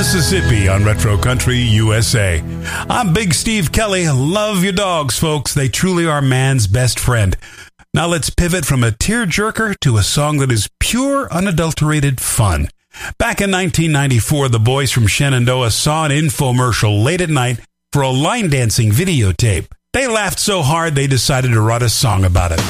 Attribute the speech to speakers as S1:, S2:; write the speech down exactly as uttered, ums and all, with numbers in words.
S1: Mississippi on Retro Country U S A. I'm Big Steve Kelly. Love your dogs, folks. They truly are man's best friend. Now let's pivot from a tearjerker to a song that is pure, unadulterated fun. Back in nineteen ninety-four, the boys from Shenandoah saw an infomercial late at night for a line dancing videotape. They laughed so hard they decided to write a song about it.